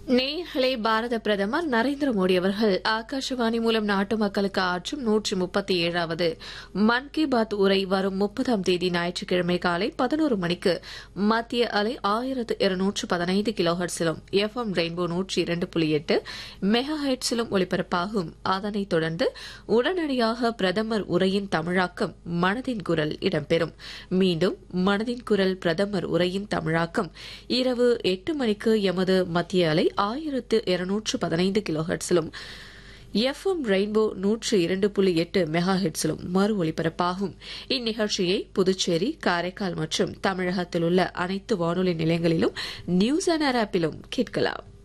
நேயர்களே, பாரத பிரதமர் நரேந்திர மோடி அவர்கள் ஆகாஷவாணி மூலம் நாட்டு மக்களுக்கு ஆற்றும் 137வது மன் கி பாத் உரை வரும் 30ஆம் தேதி ஞாயிற்றுக்கிழமை காலை 11 மணிக்கு மத்திய அலை 1215 கிலோஹெர்ட்ஸிலும் எஃப்எம் ரெயின்போ 102.8 மெகா ஹெர்ட்ஸிலும் ஒலிபரப்பாகும். அதனைத் தொடர்ந்து உடனடியாக பிரதமர் உரையின் தமிழாக்கம் மனதின் குரல் இடம்பெறும். மீண்டும் மனதின் குரல் பிரதமர் உரையின் தமிழாக்கம் இரவு 8 மணிக்கு எமது மத்திய அலை 1215 கிலோஹெர்ட்ஸிலும் எஃப்எம் ரெயின்போ 102.8 மெகா ஹெர்ட்ஸிலும் மறு ஒலிபரப்பாகும். இந்நிகழ்ச்சியை புதுச்சேரி, காரைக்கால் மற்றும் தமிழகத்தில் உள்ள அனைத்து வானொலி நிலையங்களிலும் நியூஸ் ஆன் ஏர் ஆப்பிலும் கேட்கலாம்.